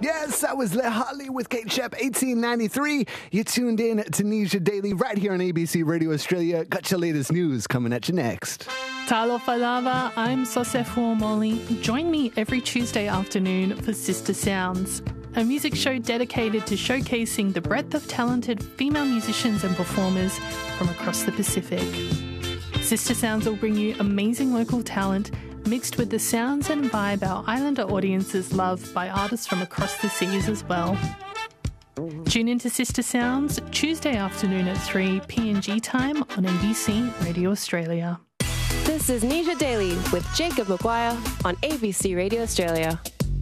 Yes, that was Le Hartley with Kate Shep, 1893. You tuned in to Nisha Daily right here on ABC Radio Australia. Got your latest news coming at you next. Talofa lava, I'm Sosefu Omoli. Join me every Tuesday afternoon for Sister Sounds, a music show dedicated to showcasing the breadth of talented female musicians and performers from across the Pacific. Sister Sounds will bring you amazing local talent mixed with the sounds and vibe our islander audiences love by artists from across the seas as well. Tune into Sister Sounds Tuesday afternoon at 3 PNG time on ABC Radio Australia. This is Nisha Daily with Jacob Maguire on ABC Radio Australia.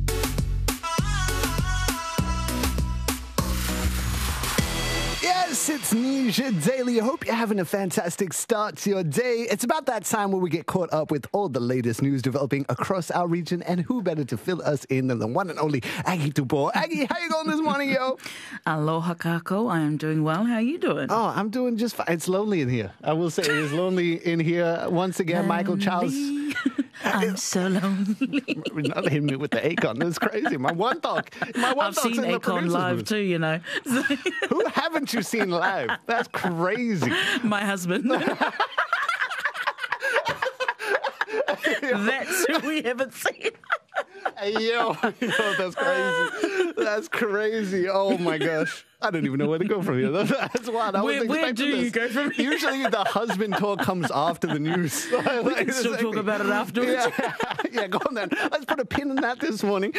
Yes, it's Nisha Daily. I hope you're having a fantastic start to your day. It's about that time where we get caught up with all the latest news developing across our region, and who better to fill us in than the one and only Aggie Tupo. Aggie, how you going this morning, yo? Aloha kako, I am doing well. How are you doing? Oh, I'm doing just fine. It's lonely in here. I will say it is lonely in here. Once again, Michael Charles. I'm so lonely. Not hitting me with the Akon. That's crazy. My one dog. I've seen Akon live too, you know. Who haven't you seen live? That's crazy. My husband. That's who we haven't seen. Yo, that's crazy. That's crazy. Oh my gosh. I don't even know where to go from here. That's wild. Where do you go from here? Usually the husband talk comes after the news. We can still talk about it afterwards. Yeah, go on then. Let's put a pin in that this morning.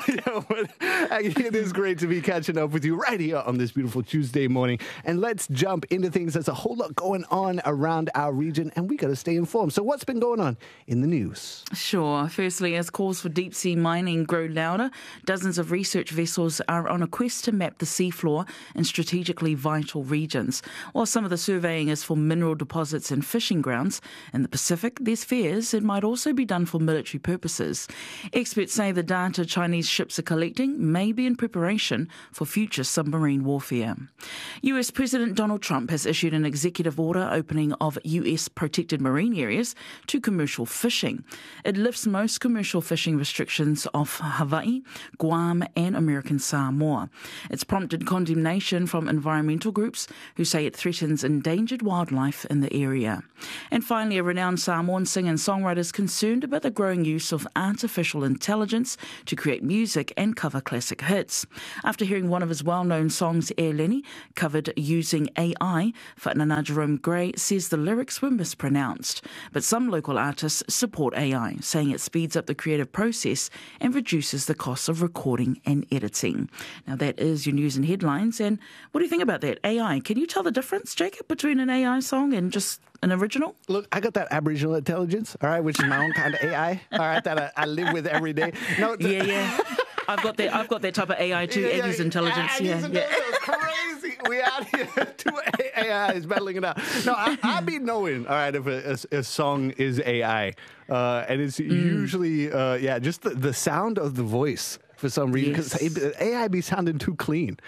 It is great to be catching up with you right here on this beautiful Tuesday morning. And let's jump into things. There's a whole lot going on around our region, and we got to stay informed. So what's been going on in the news? Sure. Firstly, as calls for deep-sea mining grow louder, dozens of research vessels are on a quest to map the seafloor in strategically vital regions. While some of the surveying is for mineral deposits and fishing grounds in the Pacific, there's fears it might also be done for military purposes. Experts say the data Chinese ships are collecting may be in preparation for future submarine warfare. US President Donald Trump has issued an executive order opening of US protected marine areas to commercial fishing. It lifts most commercial fishing restrictions off Hawaii, Guam and American Samoa. It's prompted condemnation from environmental groups who say it threatens endangered wildlife in the area. And finally, a renowned Samoan singer and songwriter is concerned about the growing use of artificial intelligence to create music and cover classic hits. After hearing one of his well-known songs, E Leni, covered using AI, Whanana Jerome Gray says the lyrics were mispronounced. But some local artists support AI, saying it speeds up the creative process and reduces the cost of recording and editing. Now that is your news and headlines. And what do you think about that? AI. Can you tell the difference, Jacob, between an AI song and just an original? Look, I got that Aboriginal intelligence, all right, which is my own kind of AI, all right, that I live with every day. No, yeah. I've got that type of AI too. Aggie's intelligence. It's crazy. We out here, two AIs battling it out. No, I be knowing, all right, if a song is AI, and it's usually, just the sound of the voice. For some reason, because AI be sounding too clean,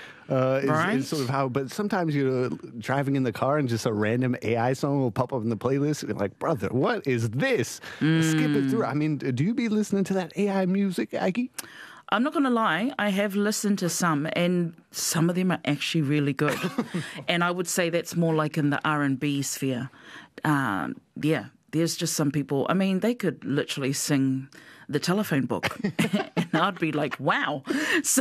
is sort of how. But sometimes you're driving in the car and just a random AI song will pop up in the playlist. And you're like, brother, what is this? Skip it through. I mean, do you be listening to that AI music, Aggie? I'm not going to lie, I have listened to some, and some of them are actually really good. And I would say that's more like in the R&B sphere. There's just some people, I mean, they could literally sing the Telephone Book, and I'd be like, wow. So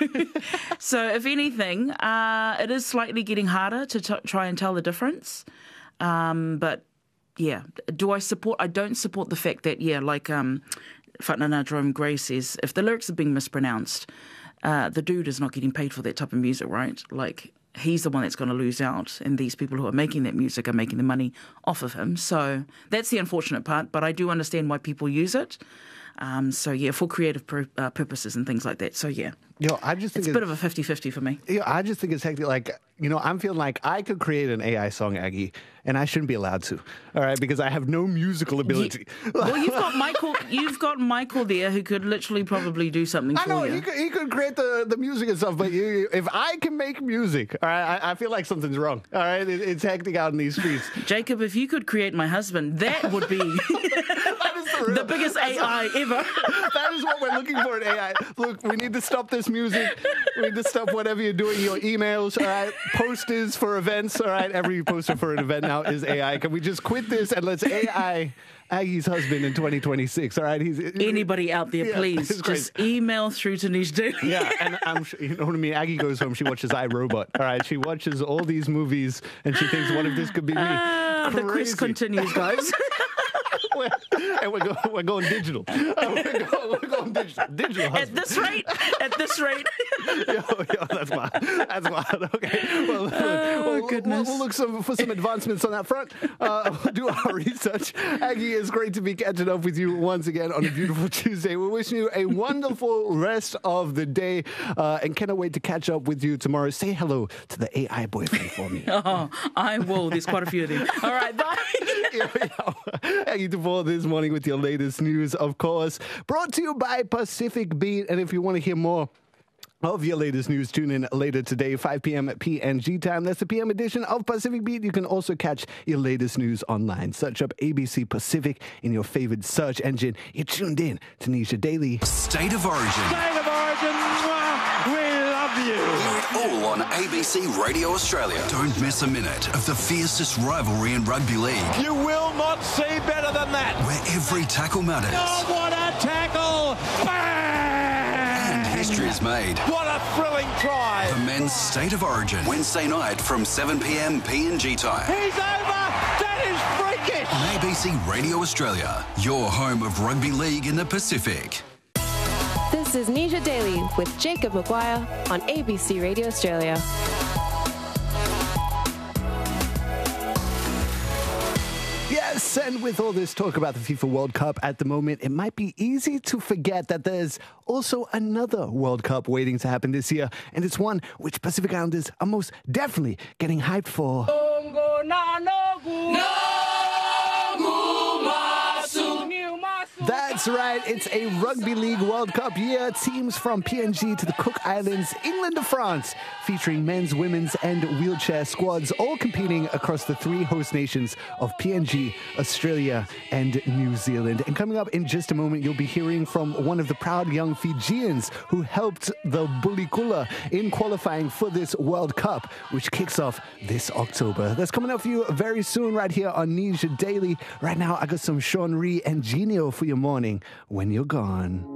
if anything, it is slightly getting harder to try and tell the difference. But yeah, I don't support the fact that, like Whanana Jerome Gray says, if the lyrics are being mispronounced, the dude is not getting paid for that type of music, right? Like, he's the one that's going to lose out, and these people who are making that music are making the money off of him. So that's the unfortunate part, but I do understand why people use it. For creative purposes and things like that. So, yeah. I just think it's a bit of a 50-50 for me. I just think it's hectic. Like, I'm feeling like I could create an AI song, Aggie, and I shouldn't be allowed to. All right, because I have no musical ability. Well, you've got Michael. You've got Michael there who could literally probably do something for you. I know he could create the music and stuff, but if I can make music, all right, I feel like something's wrong. All right, it's hectic out in these streets. Jacob, if you could create my husband, that would be. That is The biggest AI ever. That is what we're looking for in AI. Look, we need to stop this music. We need to stop whatever you're doing, your emails, all right? Posters for events, all right? Every poster for an event now is AI. Can we just quit this and let's AI Aggie's husband in 2026, all right? Anybody out there, please, just email through to Niche Daily. Yeah, and I'm sure, you know what I mean? Aggie goes home, she watches iRobot, all right? She watches all these movies and she thinks, what if this could be me? The quest continues, guys. And we're going digital. We're going digital. Digital At this rate. yo, that's wild. Okay. Well, goodness. We'll look for some advancements on that front. We'll do our research. Aggie, it's great to be catching up with you once again on a beautiful Tuesday. We're wishing you a wonderful rest of the day and cannot wait to catch up with you tomorrow. Say hello to the AI boyfriend for me. Oh, I will. There's quite a few of them. All right, bye. Aggie DeVore this morning with your latest news, of course. Brought to you by Pacific Beat. And if you want to hear more of your latest news, tune in later today, 5 p.m. at PNG time. That's the PM edition of Pacific Beat. You can also catch your latest news online. Search up ABC Pacific in your favorite search engine. You're tuned in to Nisha Daily. State of Origin. State of Origin, we love you. Hear it all on ABC Radio Australia. Don't miss a minute of the fiercest rivalry in rugby league, You will not see better than that. where every tackle matters Oh, what a tackle! Bang! and history is made. What a thrilling try! The Men's State of Origin, Wednesday night from 7 p.m. PNG time. He's over! That is freakish! On ABC Radio Australia, your home of rugby league in the Pacific. This is Nisha Daily with Jacob Maguire on ABC Radio Australia. Yes, and with all this talk about the FIFA World Cup at the moment, it might be easy to forget that there's also another World Cup waiting to happen this year, and it's one which Pacific Islanders are most definitely getting hyped for. That's right, it's a Rugby League World Cup year. Teams from PNG to the Cook Islands, England to France, featuring men's, women's, and wheelchair squads, all competing across the three host nations of PNG, Australia, and New Zealand. And coming up in just a moment, you'll be hearing from one of the proud young Fijians who helped the Bulikula in qualifying for this World Cup, which kicks off this October. That's coming up for you very soon right here on Nisha Daily. Right now, I got some Sean Rhee and Genio for your morning when you're gone.